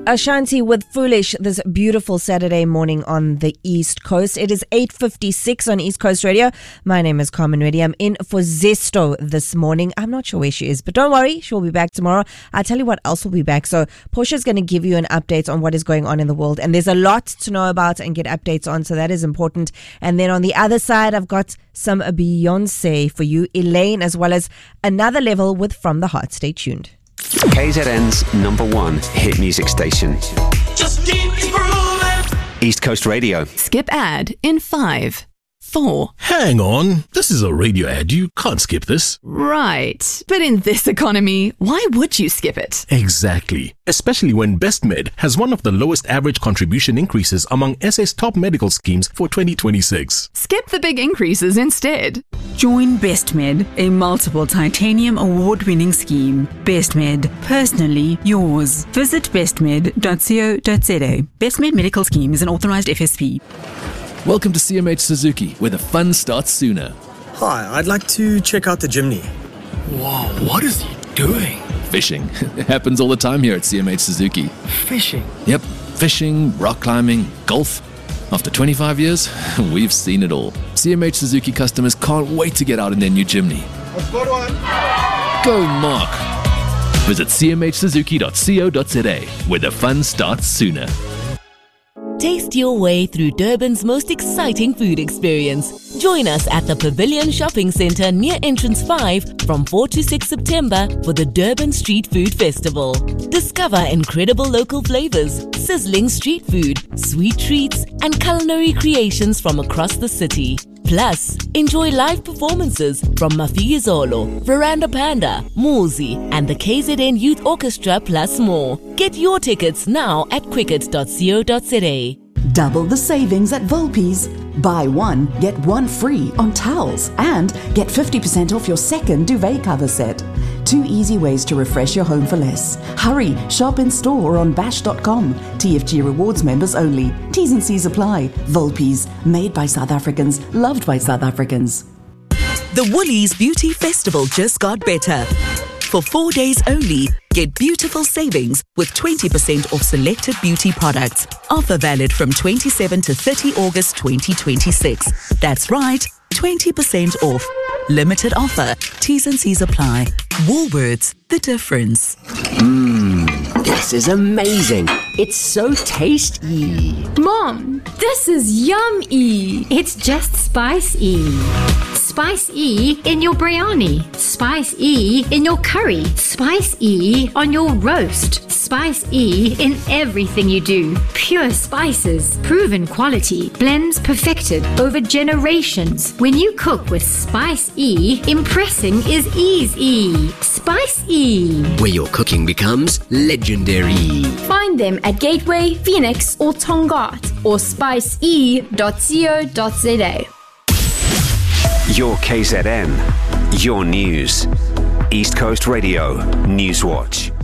Ashanti with Foolish this beautiful Saturday morning on the East Coast. It is 8:56 on East Coast Radio. My name is Carmen Reddy. I'm in for Zesto this morning. I'm not sure where she is, but don't worry, she'll be back tomorrow. I'll tell you what else will be back. So Portia's going to give you an update on what is going on in the world, and there's a lot to know about and get updates on, so that is important. And then on the other side, I've got some Beyonce for you, Elaine, as well as Another Level with From the Heart. Stay tuned. KZN's #1 hit music station. Just keep it grooving. East Coast Radio. Skip ad in 5, 4. Hang on. This is a radio ad. You can't skip this. Right. But in this economy, why would you skip it? Exactly. Especially when BestMed has one of the lowest average contribution increases among SA's top medical schemes for 2026. Skip the big increases instead. Join BestMed, a multiple titanium award-winning scheme. BestMed, personally yours. Visit bestmed.co.za. BestMed Medical Scheme is an authorized FSP. Welcome to CMH Suzuki, where the fun starts sooner. Hi, I'd like to check out the Jimny. Whoa, what is he doing? Fishing. It happens all the time here at CMH Suzuki. Fishing? Yep, fishing, rock climbing, golf. After 25 years, we've seen it all. CMH Suzuki customers can't wait to get out in their new Jimny. I've got one. Go Mark! Visit cmhsuzuki.co.za, where the fun starts sooner. Taste your way through Durban's most exciting food experience. Join us at the Pavilion Shopping Centre near Entrance 5 from 4 to 6 September for the Durban Street Food Festival. Discover incredible local flavours, sizzling street food, sweet treats and culinary creations from across the city. Plus, enjoy live performances from Mafiyizolo, Veranda Panda, Muzi and the KZN Youth Orchestra plus more. Get your tickets now at quicket.co.za. Double the savings at Volpi's. Buy one, get one free on towels and get 50% off your second duvet cover set. 2 easy ways to refresh your home for less. Hurry, shop in store or on bash.com. TFG Rewards members only. T's and C's apply. Volpi's, made by South Africans, loved by South Africans. The Woolies Beauty Festival just got better. For 4 days only, get beautiful savings with 20% off selected beauty products. Offer valid from 27 to 30 August 2026. That's right, 20% off. Limited offer. T's and C's apply. Woolworths, the difference. This is amazing. It's so tasty. Mom, this is yummy. It's just Spice-E. Spice-E in your biryani. Spice-E in your curry. Spice-E on your roast. Spice-E in everything you do. Pure spices, proven quality, blends perfected over generations. When you cook with Spice-E, impressing is easy. Spice-E. Where your cooking becomes legendary. Find them at Gateway, Phoenix or Tongaat or spice-e.co.za. Your KZN. Your news. East Coast Radio. Newswatch.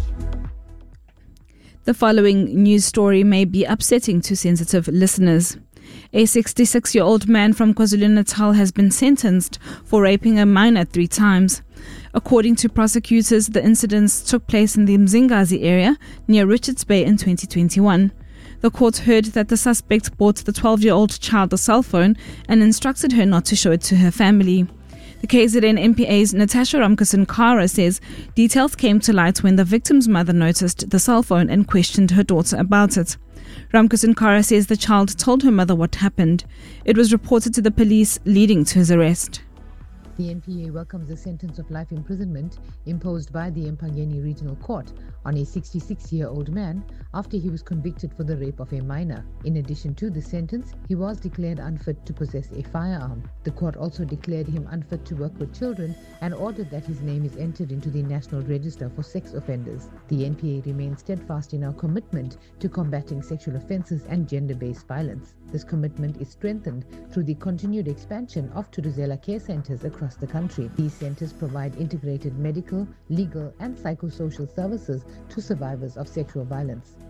The following news story may be upsetting to sensitive listeners. A 66-year-old man from KwaZulu-Natal has been sentenced for raping a minor 3 times. According to prosecutors, the incidents took place in the Mzingazi area near Richards Bay in 2021. The court heard that the suspect bought the 12-year-old child a cell phone and instructed her not to show it to her family. The KZN MPA's Natasha Ramkasan-Kara says details came to light when the victim's mother noticed the cell phone and questioned her daughter about it. Ramkasan-Kara says the child told her mother what happened. It was reported to the police, leading to his arrest. The NPA welcomes a sentence of life imprisonment imposed by the Empangeni Regional Court on a 66-year-old man after he was convicted for the rape of a minor. In addition to the sentence, he was declared unfit to possess a firearm. The court also declared him unfit to work with children and ordered that his name is entered into the National Register for Sex Offenders. The NPA remains steadfast in our commitment to combating sexual offences and gender-based violence. This commitment is strengthened through the continued expansion of Thuthuzela care centres across the country. These centres provide integrated medical, legal and psychosocial services to survivors of sexual violence.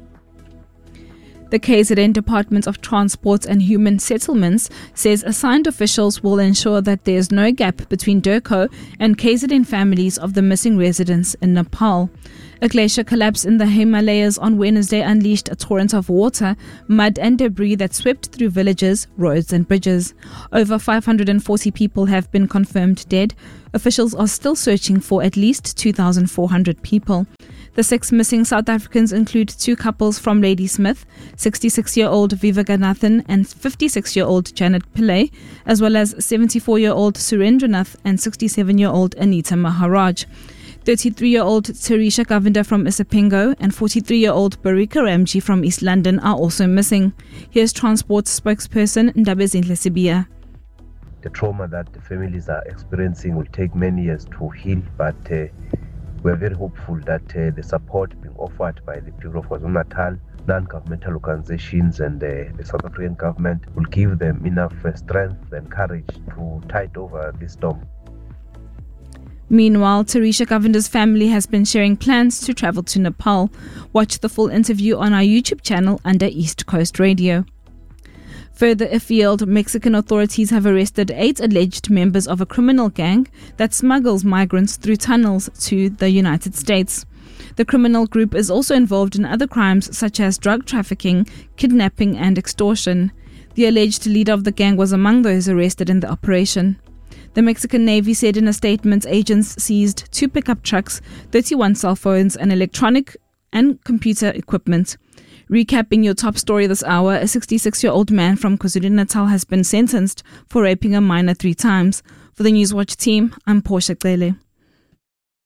The KZN Department of Transport and Human Settlements says assigned officials will ensure that there is no gap between DIRCO and KZN families of the missing residents in Nepal. A glacier collapse in the Himalayas on Wednesday unleashed a torrent of water, mud and debris that swept through villages, roads and bridges. Over 540 people have been confirmed dead. Officials are still searching for at least 2,400 people. The 6 missing South Africans include 2 couples from Ladysmith, 66-year-old Vivekanathan and 56-year-old Janet Pillay, as well as 74-year-old Surendranath and 67-year-old Anita Maharaj. 33-year-old Tarisha Govender from Isipingo and 43-year-old Barika Ramji from East London are also missing. Here's Transport spokesperson Ndabezinhle Sibia. The trauma that the families are experiencing will take many years to heal, but we're very hopeful that the support being offered by the people of KwaZulu-Natal, non-governmental organizations and the South African government will give them enough strength and courage to tide over this storm. Meanwhile, Tarisha Govender's family has been sharing plans to travel to Nepal. Watch the full interview on our YouTube channel under East Coast Radio. Further afield, Mexican authorities have arrested 8 alleged members of a criminal gang that smuggles migrants through tunnels to the United States. The criminal group is also involved in other crimes such as drug trafficking, kidnapping and extortion. The alleged leader of the gang was among those arrested in the operation. The Mexican Navy said in a statement agents seized 2 pickup trucks, 31 cell phones and electronic and computer equipment. Recapping your top story this hour, a 66-year-old man from KwaZulu-Natal has been sentenced for raping a minor 3 times. For the Newswatch team, I'm Portia Cele.